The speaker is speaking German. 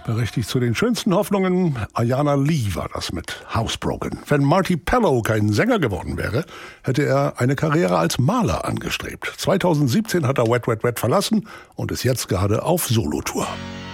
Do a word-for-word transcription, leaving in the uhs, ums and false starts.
Richtig zu den schönsten Hoffnungen. Ayana Lee war das mit Housebroken. Wenn Marty Pellow kein Sänger geworden wäre, hätte er eine Karriere als Maler angestrebt. zweitausendsiebzehn hat er Wet Wet Wet verlassen und ist jetzt gerade auf Solotour.